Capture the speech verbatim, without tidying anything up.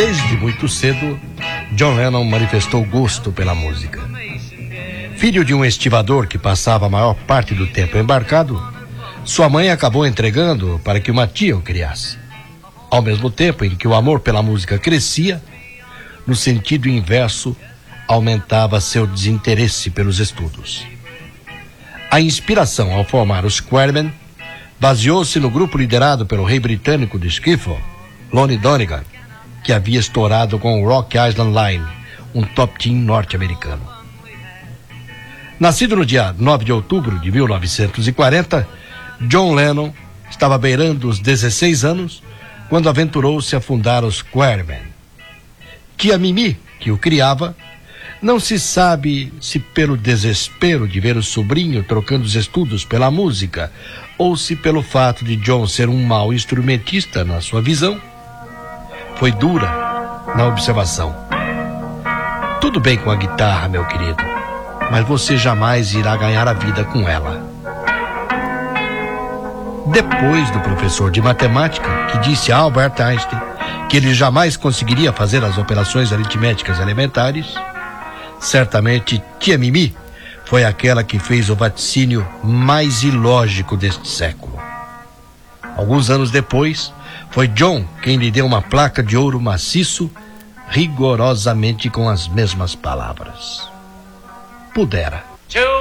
Desde muito cedo, John Lennon manifestou gosto pela música. Filho de um estivador que passava a maior parte do tempo embarcado, sua mãe acabou entregando para que uma tia o criasse. Ao mesmo tempo em que o amor pela música crescia, no sentido inverso, aumentava seu desinteresse pelos estudos. A inspiração ao formar os Quarrymen baseou-se no grupo liderado pelo rei britânico de skiffle, Lonnie Donegan, que havia estourado com o Rock Island Line, um top team norte-americano. Nascido no dia nove de outubro de mil novecentos e quarenta, John Lennon estava beirando os dezesseis anos quando aventurou-se a fundar os Quarrymen. Tia Mimi, que o criava, não se sabe se pelo desespero de ver o sobrinho trocando os estudos pela música ou se pelo fato de John ser um mau instrumentista na sua visão, foi dura na observação. Tudo bem com a guitarra, meu querido, mas você jamais irá ganhar a vida com ela. Depois do professor de matemática, que disse a Albert Einstein que ele jamais conseguiria fazer as operações aritméticas elementares, certamente tia Mimi foi aquela que fez o vaticínio mais ilógico deste século. Alguns anos depois, foi John quem lhe deu uma placa de ouro maciço, rigorosamente com as mesmas palavras. Pudera.